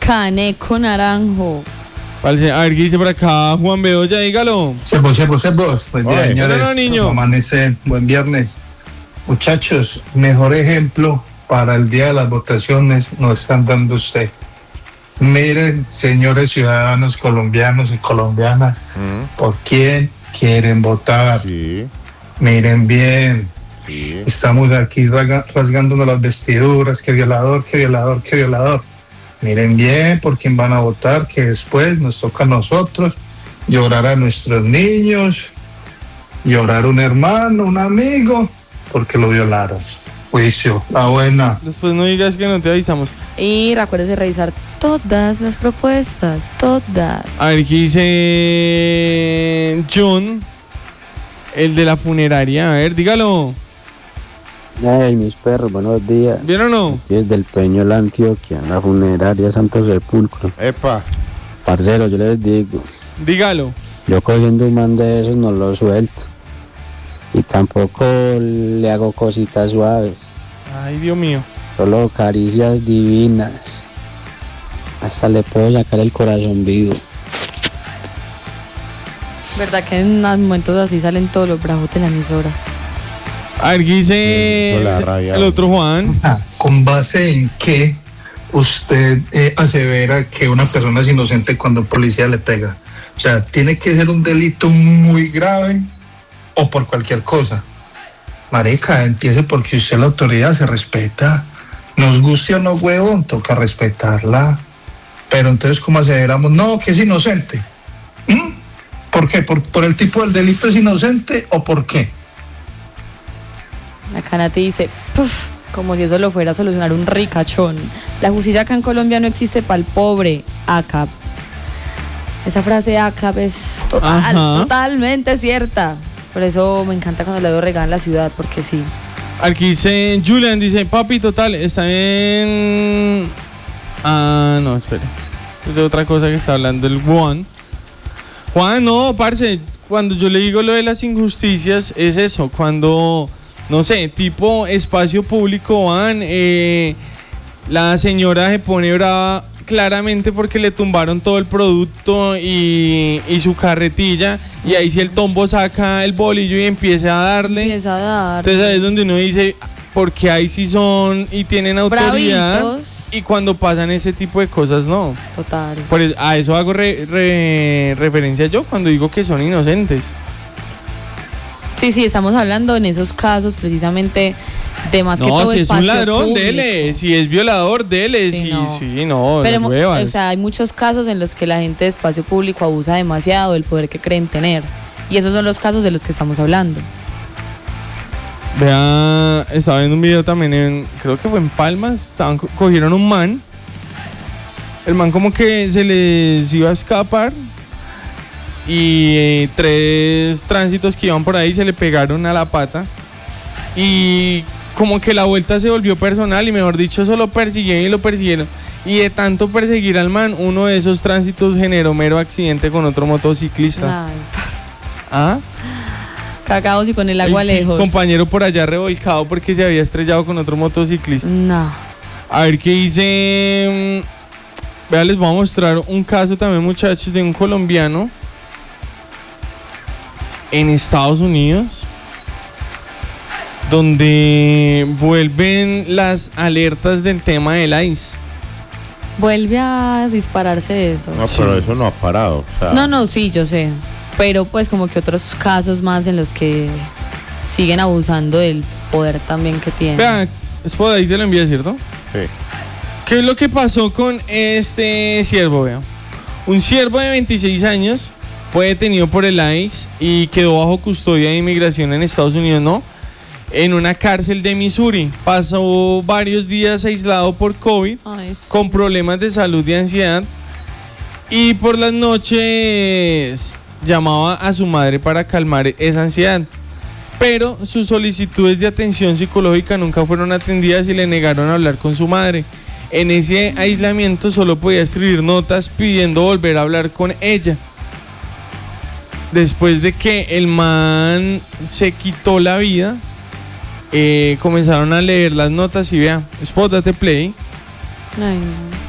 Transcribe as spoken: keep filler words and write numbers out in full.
Caneco naranjo. A ver qué dice por acá Juan Bedoya, dígalo. Sebo, sebo, sebo. Buen día, señores. No, niño. Amanece, buen viernes. Muchachos, mejor ejemplo para el día de las votaciones nos están dando usted. Miren, señores ciudadanos colombianos y colombianas, mm. ¿por quién quieren votar? Sí. Miren bien. Sí. Estamos aquí rasgándonos las vestiduras, que violador, que violador, que violador. Miren bien por quién van a votar, que después nos toca a nosotros llorar a nuestros niños, llorar a un hermano, un amigo, porque lo violaron. Juicio, la buena. Después no digas que no te avisamos. Y recuerdes revisar todas las propuestas, todas. A ver, ¿qué dice John? El de la funeraria, a ver, dígalo. Hey, mis perros, buenos días. ¿Vieron o no? Aquí es del Peñol, Antioquia, la funeraria Santo Sepulcro. Epa. Parcero, yo les digo. Dígalo. Yo cogiendo un man de esos no lo suelto. Y tampoco le hago cositas suaves. Ay, Dios mío. Solo caricias divinas. Hasta le puedo sacar el corazón vivo. ¿Verdad que en momentos así salen todos los bravos de la emisora? A ver, ¿qué dice el otro Juan? Ah, ¿con base en qué usted eh, asevera que una persona es inocente cuando el policía le pega? O sea, ¿tiene que ser un delito muy grave o por cualquier cosa? Marica, empiece porque usted la autoridad se respeta. Nos guste o no, huevón, toca respetarla. Pero entonces, ¿cómo aseveramos? No, que es inocente. ¿Mm? ¿Por qué? ¿Por, ¿Por el tipo del delito es inocente o por qué? Acá Nati dice, puff, como si eso lo fuera a solucionar un ricachón. La justicia acá en Colombia no existe para el pobre. A C A P. Esa frase A C A P es total, totalmente cierta. Por eso me encanta cuando le doy regada en la ciudad, porque sí. Aquí dice Julian, dice, papi, total, está en... Ah, no, espere. Es de otra cosa que está hablando el Juan. Juan, no, parce, cuando yo le digo lo de las injusticias, es eso, cuando... No sé, tipo espacio público van, eh, la señora se pone brava claramente porque le tumbaron todo el producto y, y su carretilla, y ahí sí el tombo saca el bolillo y empieza a darle. Empieza a dar. Entonces ahí es donde uno dice, porque ahí sí son y tienen autoridad. Bravitos. Y cuando pasan ese tipo de cosas, no. Total. Por eso, a eso hago re, re, referencia yo cuando digo que son inocentes. Sí, sí, estamos hablando en esos casos precisamente de más no, que todo si espacio es un ladrón, público. Dele. Si es violador, dele. Sí, sí, no. Sí, no Pero, las huevas. o sea, hay muchos casos en los que la gente de espacio público abusa demasiado del poder que creen tener. Y esos son los casos de los que estamos hablando. Vea, estaba viendo un video también en, creo que fue en Palmas, estaban, cogieron un man. El man como que se les iba a escapar. Y eh, tres tránsitos que iban por ahí se le pegaron a la pata. Y como que la vuelta se volvió personal y mejor dicho, eso lo persiguieron y lo persiguieron. Y de tanto perseguir al man, uno de esos tránsitos generó mero accidente con otro motociclista. Ay, ¿Ah? Cagados y con el agua el lejos. Compañero por allá revolcado porque se había estrellado con otro motociclista. No. A ver qué dice. Vea, les voy a mostrar un caso también, muchachos, de un colombiano en Estados Unidos, donde vuelven las alertas del tema del ICE. Vuelve a dispararse eso. No, pero eso no ha parado. O sea. No, no, sí, yo sé. Pero pues como que otros casos más en los que siguen abusando del poder también que tienen. Vea, Spot, ahí te lo envía, ¿cierto? Sí. ¿Qué es lo que pasó con este siervo, vea? Un siervo de veintiséis años fue detenido por el ICE y quedó bajo custodia de inmigración en Estados Unidos, ¿no? En una cárcel de Missouri. Pasó varios días aislado por COVID, Ay, sí. con problemas de salud y ansiedad. Y por las noches llamaba a su madre para calmar esa ansiedad. Pero sus solicitudes de atención psicológica nunca fueron atendidas y le negaron hablar con su madre. En ese aislamiento solo podía escribir notas pidiendo volver a hablar con ella. Después de que el man se quitó la vida, eh, comenzaron a leer las notas y vea, Spot, date play. Ay, no.